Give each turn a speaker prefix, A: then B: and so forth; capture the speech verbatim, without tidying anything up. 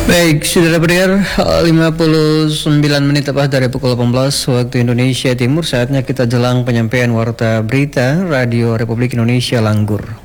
A: Baik, sudah pendengar, lima puluh sembilan menit tepat dari pukul delapan belas waktu Indonesia Timur. Saatnya kita jelang penyampaian warta berita Radio Republik Indonesia Langgur.